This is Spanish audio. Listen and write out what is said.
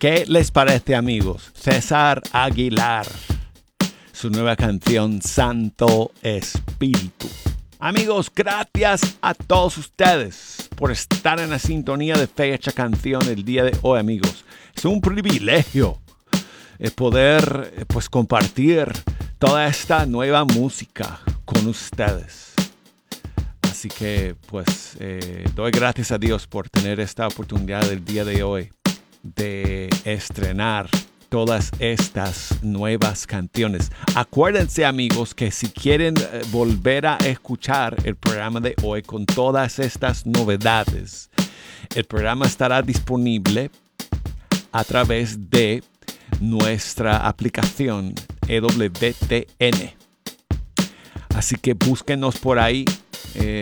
¿Qué les parece, amigos? César Aguilar, su nueva canción Santo Espíritu. Amigos, gracias a todos ustedes por estar en la sintonía de Fecha Canción el día de hoy, amigos. Es un privilegio poder compartir toda esta nueva música con ustedes. Así que doy gracias a Dios por tener esta oportunidad el día de hoy de estrenar todas estas nuevas canciones. Acuérdense, amigos, que si quieren volver a escuchar el programa de hoy con todas estas novedades, el programa estará disponible a través de nuestra aplicación EWTN. Así que búsquenos por ahí.